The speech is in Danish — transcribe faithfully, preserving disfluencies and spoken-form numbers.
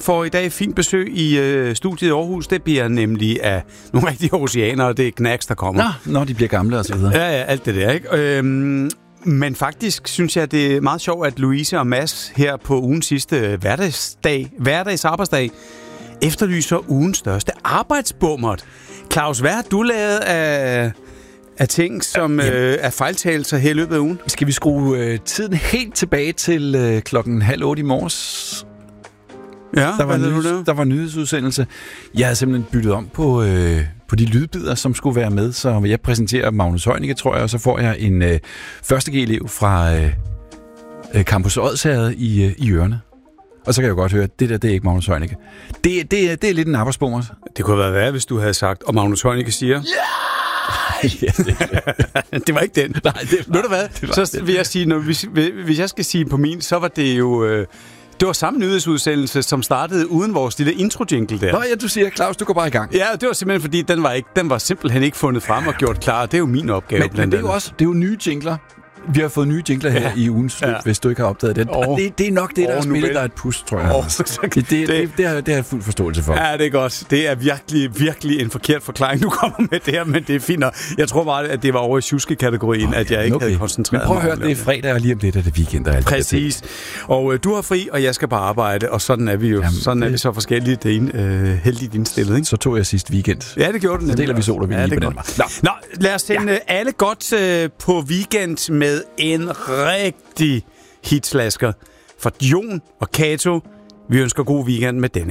får i dag fint besøg i øh, studiet i Aarhus. Det bliver nemlig af nogle rigtige oceaner, det er Knacks, der kommer. Nå, når de bliver gamle og så videre. Ja, ja, alt det der, ikke? Øhm, men faktisk synes jeg, det er meget sjovt, at Louise og Mads her på ugens sidste hverdagsdag, hverdags arbejdsdag, efterlyser ugens største arbejdsbummert. Claus, hvad har du lavet af... af ting, som ja, øh, er fejltagelser her i løbet af ugen? Skal vi skrue øh, tiden helt tilbage til øh, klokken halv otte i morges? Ja, der var, nyheds, der? der var nyhedsudsendelse. Jeg havde simpelthen byttet om på, øh, på de lydbider, som skulle være med, så jeg præsenterer Magnus Heunicke, tror jeg, og så får jeg en øh, første G-elev fra øh, Campus Odsherred i, øh, i ørerne. Og så kan jeg jo godt høre, at det der, det er ikke Magnus Heunicke. Det, det, det er lidt en arbejdsbummer. Det kunne have været værd, hvis du havde sagt, og Magnus Heunicke siger... Yeah! Det var ikke den. Nej, det var, ved du hvad? Det var så vil jeg sige, når, hvis, hvis jeg skal sige på min, så var det jo... Øh, det var samme nyhedsudsendelse, som startede uden vores lille intro-jingle der. Nå ja, du siger, Claus, du går bare i gang. Ja, det var simpelthen fordi, den var, ikke, den var simpelthen ikke fundet frem og gjort klar. Det er jo min opgave. Men, men det er jo også det er jo nye jingler. Vi har fået nye jingler her ja. i ugens løb, ja. hvis du ikke har opdaget det. Oh. Og det, det er nok det, der oh, har spillet dig et pus, tror jeg. Oh, så, så, det, det, det, det, det, har, det har jeg fuld forståelse for. Ja, det er godt. Det er virkelig, virkelig en forkert forklaring, du kommer med det her, men det er fint. Jeg tror bare, at det var over i tjuske-kategorien, okay. at jeg ikke okay. havde koncentreret mig. Men prøv at høre, det er fredag, og lige om lidt er det weekend og alt. Præcis. Og øh, du har fri, og jeg skal bare arbejde, og sådan er vi jo. Jamen, sådan er det... vi så forskellige. Det er øh, heldigt indstillet, ikke? Så tog jeg sidst weekend. Ja, det gjorde den. Så deler vi sol og vind ja, lige på den. Nå. Nå, lad os sende ja. alle godt øh, på weekend med en rigtig hitslasker fra Jon og Kato. Vi ønsker god weekend med denne